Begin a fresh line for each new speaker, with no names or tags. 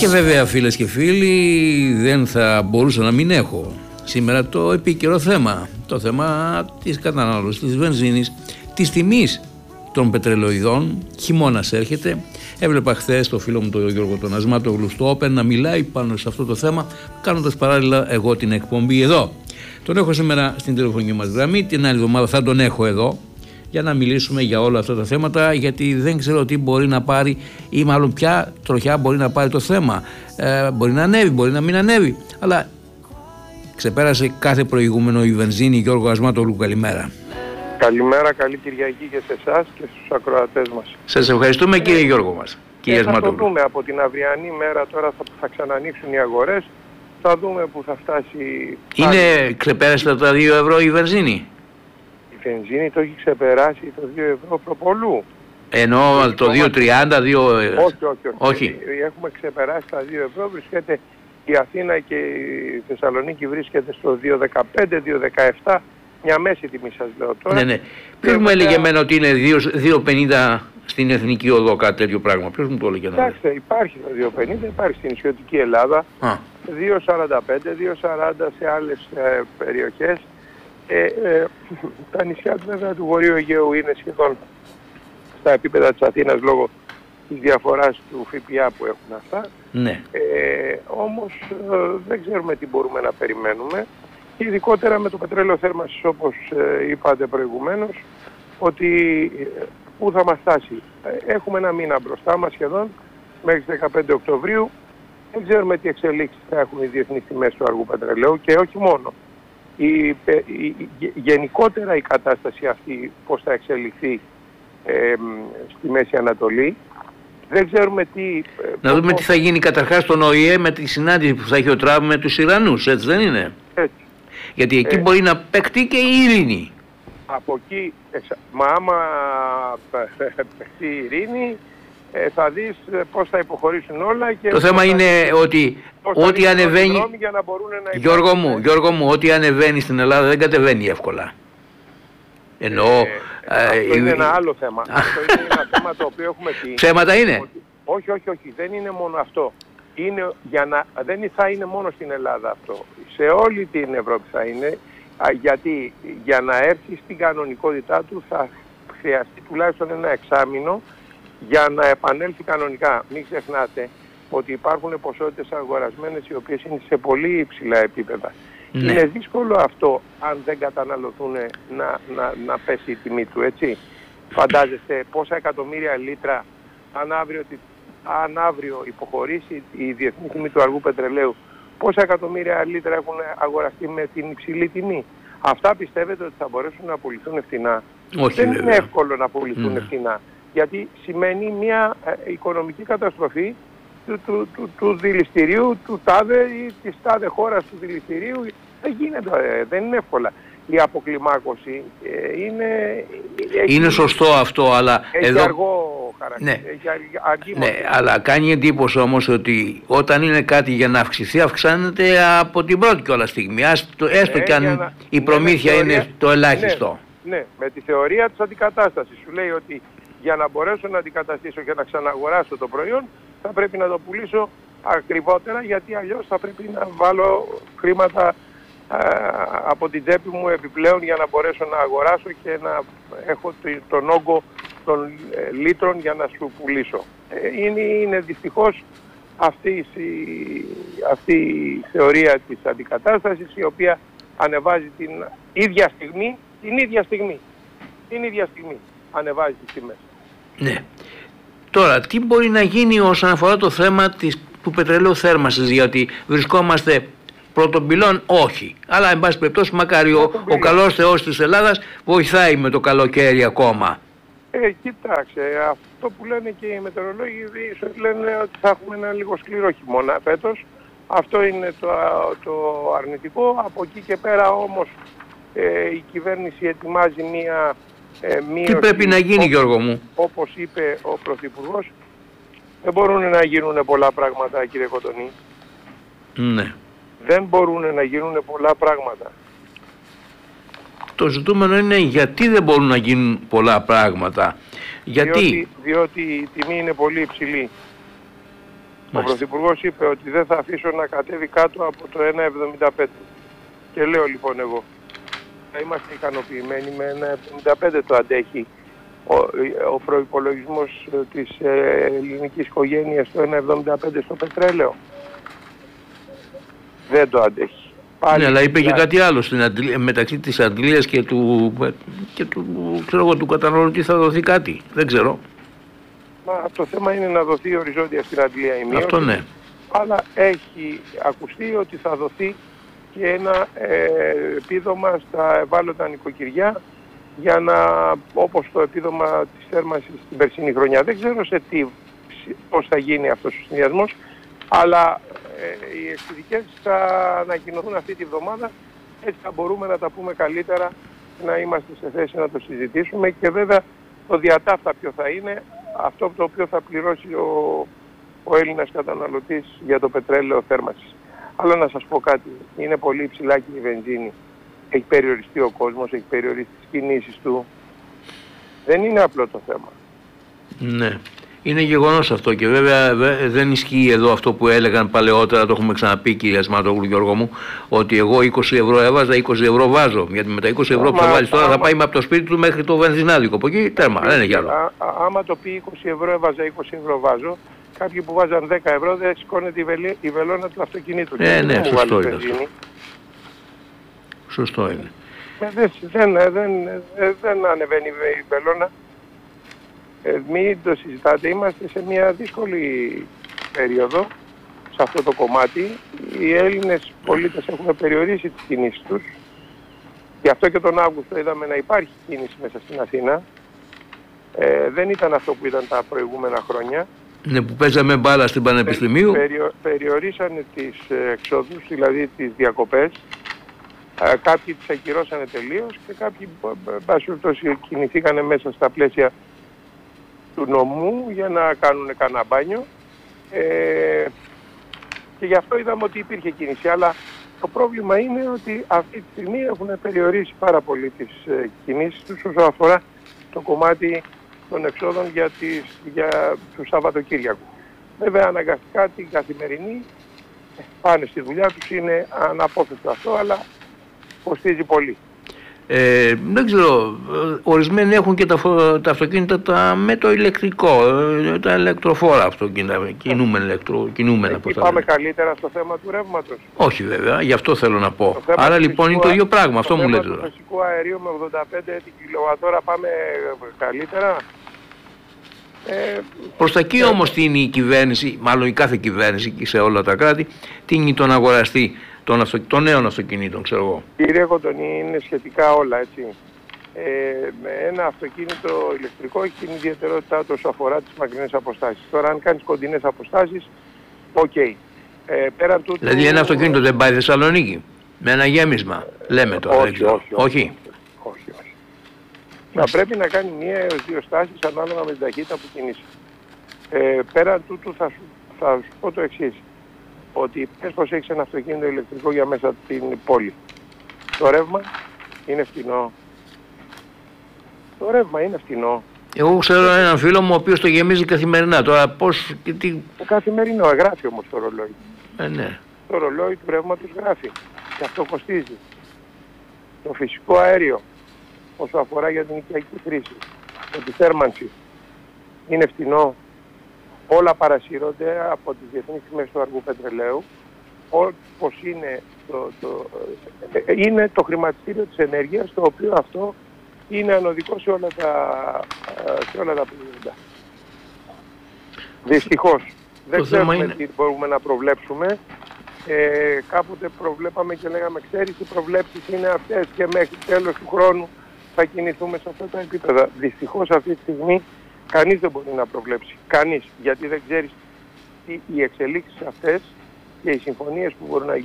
Και βέβαια, φίλες και φίλοι, δεν θα μπορούσα να μην έχω σήμερα το επίκαιρο θέμα. Το θέμα της κατανάλωσης της βενζίνης, της τιμής των πετρελοειδών. Χειμώνας έρχεται. Έβλεπα χθες το φίλο μου τον Γιώργο τον Ασμάτογλου στο Open να μιλάει πάνω σε αυτό το θέμα, κάνοντας παράλληλα εγώ την εκπομπή εδώ. Τον έχω σήμερα στην τηλεφωνική μας γραμμή, την άλλη εβδομάδα θα τον έχω εδώ για να μιλήσουμε για όλα αυτά τα θέματα, γιατί δεν ξέρω τι μπορεί να πάρει ή μάλλον ποια τροχιά μπορεί να πάρει το θέμα. Μπορεί να ανέβει, μπορεί να μην ανέβει, αλλά ξεπέρασε κάθε προηγούμενο η βενζίνη. Γιώργο Ασμάτογλου, καλημέρα.
Καλημέρα, καλή Κυριακή και σε εσάς και στους ακροατές μας.
Σας ευχαριστούμε κύριε Γιώργο μας.
Θα το δούμε από την αυριανή μέρα, τώρα θα ξανανοίξουν οι αγορές, θα δούμε που θα φτάσει.
Ξεπέρασε τα 2 ευρώ η βενζίνη?
Η βενζίνη το έχει ξεπεράσει το 2 ευρώ προπολού.
Ενώ το 2,30, 2...
Όχι. Έχουμε ξεπεράσει τα 2 ευρώ, βρίσκεται η Αθήνα και η Θεσσαλονίκη βρίσκεται στο 2,15, 2,17. Μια μέση τιμή σας λέω τώρα.
Ναι. Ποιος μου έλεγε εμένα ότι είναι 2,50 στην Εθνική Οδό, κάτι τέτοιο πράγμα? Ποιος μου το έλεγε?
Κοιτάξτε, υπάρχει το 2,50, υπάρχει στην νησιωτική Ελλάδα. 2,45, 2,40 σε άλλες περιοχές. Τα νησιά βέβαια του Βορείου Αιγαίου είναι σχεδόν στα επίπεδα της Αθήνας λόγω της διαφοράς του ΦΠΑ που έχουν αυτά.
Ναι.
Όμως δεν ξέρουμε τι μπορούμε να περιμένουμε. Και ειδικότερα με το πετρέλαιο θέρμανσης, όπως είπατε προηγουμένως, ότι πού θα μας φτάσει. Έχουμε ένα μήνα μπροστά μας σχεδόν, μέχρι τις 15 Οκτωβρίου. Δεν ξέρουμε τι εξελίξεις θα έχουν οι διεθνείς τιμές του αργού πετρελαίου και όχι μόνο. Γενικότερα η κατάσταση αυτή πώς θα εξελιχθεί στη Μέση Ανατολή. Δεν ξέρουμε τι...
Να δούμε τι θα γίνει καταρχάς στον ΟΗΕ με τη συνάντηση που θα έχει ο Τραμπ με τους Ιρανούς, έτσι δεν είναι?
Έτσι.
Γιατί εκεί μπορεί να παιχτεί και η ειρήνη.
Από εκεί, άμα παιχτεί η ειρήνη, θα δεις πώς θα υποχωρήσουν όλα. Και
το θέμα είναι ότι ό,τι ανεβαίνει... Γιώργο μου, ό,τι ανεβαίνει στην Ελλάδα δεν κατεβαίνει εύκολα.
Αυτό είναι ένα άλλο θέμα. Αυτό είναι ένα θέμα το οποίο έχουμε πει.
Ψέματα είναι?
Όχι, δεν είναι μόνο αυτό. Δεν θα είναι μόνο στην Ελλάδα αυτό. Σε όλη την Ευρώπη θα είναι, γιατί για να έρθει στην κανονικότητά του θα χρειαστεί τουλάχιστον ένα εξάμηνο για να επανέλθει κανονικά. Μην ξεχνάτε ότι υπάρχουν ποσότητες αγορασμένες οι οποίες είναι σε πολύ υψηλά επίπεδα. Ναι. Είναι δύσκολο αυτό αν δεν καταναλωθούν να πέσει η τιμή του, έτσι. Φαντάζεστε πόσα εκατομμύρια λίτρα αν αύριο υποχωρήσει η διεθνή τιμή του αργού πετρελαίου, πόσα εκατομμύρια λίτρα έχουν αγοραστεί με την υψηλή τιμή. Αυτά πιστεύετε ότι θα μπορέσουν να πουληθούν φθηνά?
Όχι,
δεν
βέβαια.
είναι εύκολο να πουληθούν φθηνά, γιατί σημαίνει μια οικονομική καταστροφή του δηληστηρίου, του τάδε ή της τάδε χώρας του δηληστηρίου. Δεν γίνεται, δεν είναι εύκολα. Η αποκλιμάκωση
είναι σωστό αυτό, αλλά
έχει
εδώ...
αργό χαρακτήρα.
Ναι.
Έχει αργή
Αλλά κάνει εντύπωση όμως ότι όταν είναι κάτι για να αυξηθεί, αυξάνεται από την πρώτη κιόλας στιγμή. Έστω κι αν η προμήθεια είναι το ελάχιστο.
Ναι, με τη θεωρία της αντικατάστασης. Σου λέει ότι για να μπορέσω να αντικαταστήσω και να ξαναγοράσω το προϊόν, θα πρέπει να το πουλήσω ακριβότερα, γιατί αλλιώς θα πρέπει να βάλω χρήματα από την τσέπη μου επιπλέον για να μπορέσω να αγοράσω και να έχω τον όγκο των λίτρων για να σου πουλήσω. Είναι δυστυχώς αυτή η θεωρία της αντικατάστασης, η οποία ανεβάζει την ίδια στιγμή ανεβάζει τις τιμές.
Ναι. Τώρα, τι μπορεί να γίνει όσον αφορά το θέμα του πετρελαίου θέρμανσης, γιατί βρισκόμαστε πρώτον πυλών, όχι. Αλλά, εν πάση περιπτώσει, μακάρι ο καλός Θεός της Ελλάδας βοηθάει με το καλοκαίρι ακόμα.
Κοιτάξτε, αυτό που λένε και οι μετεωρολόγοι λένε ότι θα έχουμε ένα λίγο σκληρό χειμώνα φέτος. Αυτό είναι το αρνητικό. Από εκεί και πέρα όμως η κυβέρνηση ετοιμάζει μία μείωση. Τι
πρέπει να γίνει, Γιώργο μου?
Όπως είπε ο Πρωθυπουργός, δεν μπορούν να γίνουν πολλά πράγματα, κύριε Κοντονή.
Ναι.
Δεν μπορούν να γίνουν πολλά πράγματα.
Το ζητούμενο είναι γιατί δεν μπορούν να γίνουν πολλά πράγματα.
Διότι η τιμή είναι πολύ υψηλή. Ο Πρωθυπουργός είπε ότι δεν θα αφήσω να κατέβει κάτω από το 1,75. Και λέω λοιπόν εγώ, θα είμαστε ικανοποιημένοι με 1,75 το αντέχει ο προϋπολογισμός της ελληνικής οικογένειας το 1,75 στο πετρέλαιο. Δεν το αντέχει.
Ναι, αλλά είπε και κάτι άλλο μεταξύ της αντλίας και του καταναλωτή θα δοθεί κάτι. Δεν ξέρω.
Μα το θέμα είναι να δοθεί οριζόντια στην αντλία η μείωση.
Αυτό ναι.
Αλλά έχει ακουστεί ότι θα δοθεί και ένα επίδομα στα ευάλωτα νοικοκυριά για να, όπως το επίδομα της θέρμανσης την περσινή χρονιά. Δεν ξέρω πώς θα γίνει αυτός ο συνδυασμός, αλλά οι εξειδικές θα ανακοινωθούν αυτή τη βδομάδα, έτσι θα μπορούμε να τα πούμε καλύτερα, να είμαστε σε θέση να το συζητήσουμε και βέβαια το διατάφτα ποιο θα είναι, αυτό το οποίο θα πληρώσει ο Έλληνας καταναλωτής για το πετρέλαιο θέρμανσης. Αλλά να σας πω κάτι, είναι πολύ υψηλά και η βενζίνη. Έχει περιοριστεί ο κόσμος, έχει περιοριστεί τις κινήσεις του. Δεν είναι απλό το θέμα.
Ναι. Είναι γεγονός αυτό και βέβαια δεν ισχύει εδώ αυτό που έλεγαν παλαιότερα, το έχουμε ξαναπεί κύριε Ασματόγλου Γιώργο μου, ότι εγώ 20 ευρώ έβαζα, 20 ευρώ βάζω. Γιατί με τα 20 ευρώ που θα βάλεις τώρα θα πάει από το σπίτι του μέχρι το βενζινάδικο. Από εκεί τέρμα, δεν είναι κι άλλο.
Άμα το πει 20 ευρώ έβαζα, 20 ευρώ βάζω, κάποιοι που βάζαν 10 ευρώ δεν σηκώνεται η βελόνα του αυτοκινήτου.
Ναι, σωστό είναι αυτό. Σωστό είναι.
Δεν ανεβαίνει η βελόνα. Μην το συζητάτε, είμαστε σε μια δύσκολη περίοδο σε αυτό το κομμάτι. Οι Έλληνες πολίτες έχουν περιορίσει τις κινήσεις τους. Γι' αυτό και τον Αύγουστο είδαμε να υπάρχει κίνηση μέσα στην Αθήνα. Δεν ήταν αυτό που ήταν τα προηγούμενα χρόνια.
Ναι, που παίζαμε μπάλα στην Πανεπιστημίου.
Περιορίσανε τις εξόδους, δηλαδή τις διακοπές. Κάποιοι τις ακυρώσανε τελείως και κάποιοι κινηθήκανε μέσα στα πλαίσια του νομού για να κάνουν κανένα μπάνιο και γι' αυτό είδαμε ότι υπήρχε κίνηση, αλλά το πρόβλημα είναι ότι αυτή τη στιγμή έχουν περιορίσει πάρα πολύ τις κινήσεις τους όσο αφορά το κομμάτι των εξόδων για το Σαββατοκύριακο. Βέβαια αναγκαστικά την καθημερινή πάνε στη δουλειά τους, είναι αναπόφευκτο αυτό, αλλά κοστίζει πολύ.
Δεν ξέρω, ορισμένοι έχουν και τα αυτοκίνητα με το ηλεκτρικό, τα ηλεκτροφόρα αυτοκίνητα, κινούμενα.
Εκεί πάμε καλύτερα στο θέμα του ρεύματος.
Όχι βέβαια, γι' αυτό θέλω να πω. Άρα λοιπόν είναι το ίδιο πράγμα, αυτό μου λέτε τώρα.
Στο φυσικό αερίο με 85 την κιλοβατόρα πάμε καλύτερα.
Προς τα εκεί όμως τι είναι η κυβέρνηση, μάλλον η κάθε κυβέρνηση και σε όλα τα κράτη, τι είναι τον αγοραστή των νέων αυτοκινήτων, ξέρω εγώ.
Κύριε Κοντονή, είναι σχετικά όλα, έτσι. Με ένα αυτοκίνητο ηλεκτρικό έχει την ιδιαιτερότητά του όσο αφορά τις μακρινές αποστάσεις. Τώρα, αν κάνεις κοντινές αποστάσεις, οκ. Πέραν τούτου...
Δηλαδή ένα αυτοκίνητο δεν πάει Θεσσαλονίκη, με ένα γέμισμα, λέμε τώρα.
Όχι. Θα πρέπει να κάνει 1 έως 2 στάσεις ανάλογα με την ταχύτητα που κινείσαι. Πέραν τούτου θα σου πω το εξής. Ότι πες πως έχεις ένα αυτοκίνητο ηλεκτρικό για μέσα την πόλη. Το ρεύμα είναι φτηνό.
Εγώ ξέρω έναν φίλο μου ο οποίος το γεμίζει καθημερινά. Τώρα πώς και τι...
Καθημερινό, γράφει όμως το ρολόι.
Ναι.
Το ρολόι του ρεύματος γράφει. Και αυτό κοστίζει. Το φυσικό αέριο, όσο αφορά για την οικιακή χρήση, τη θέρμανση, είναι φτηνό. Όλα παρασύρονται από τις διεθνείς τιμές του αργού πετρελαίου, όπως είναι το χρηματιστήριο της ενέργειας, το οποίο αυτό είναι ανωδικό σε όλα τα προϊόντα. Δυστυχώς. Δεν ξέρουμε τι μπορούμε να προβλέψουμε. Κάποτε προβλέπαμε και λέγαμε, ξέρεις, οι προβλέψεις είναι αυτές και μέχρι τέλος του χρόνου θα κινηθούμε σε αυτά τα επίπεδα. Δυστυχώς αυτή τη στιγμή κανείς δεν μπορεί να προβλέψει. Κανείς. Γιατί δεν ξέρεις τι οι εξελίξεις αυτές και οι συμφωνίες που μπορούν να γίνουν